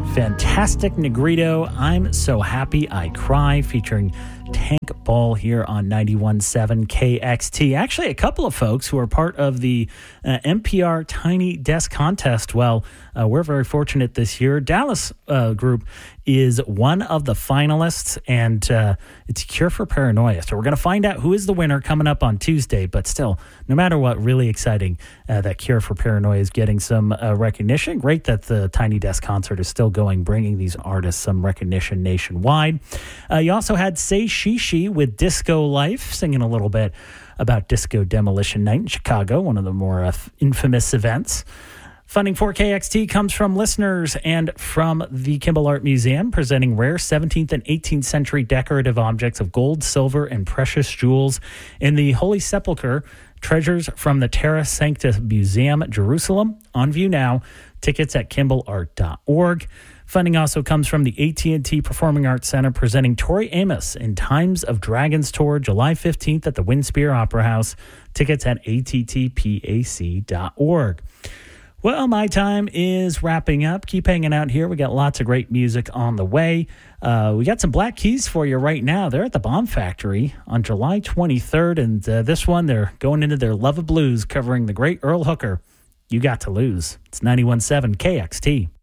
Fantastic Negrito, I'm So Happy I Cry, featuring Tank Ball here on 91.7 KXT. Actually, a couple of folks who are part of the NPR Tiny Desk Contest. Well, we're very fortunate this year. Dallas Group is one of the finalists, and it's Cure for Paranoia. So we're going to find out who is the winner coming up on Tuesday. But still, no matter what, really exciting that Cure for Paranoia is getting some recognition. Great that the Tiny Desk concert is still going, bringing these artists some recognition nationwide. You also had Say She with Disco Life, singing a little bit about Disco Demolition Night in Chicago, one of the more infamous events. Funding for KXT comes from listeners and from the Kimball Art Museum, presenting rare 17th and 18th century decorative objects of gold, silver, and precious jewels in the Holy Sepulchre. Treasures from the Terra Sancta Museum, Jerusalem. On view now. Tickets at kimballart.org. Funding also comes from the AT&T Performing Arts Center, presenting Tori Amos in Times of Dragons Tour, July 15th at the Winspear Opera House. Tickets at attpac.org. Well, my time is wrapping up. Keep hanging out here. We got lots of great music on the way. We got some Black Keys for you right now. They're at the Bomb Factory on July 23rd, and this one, they're going into their Love of Blues, covering the great Earl Hooker. You Got to Lose. It's 91.7 KXT.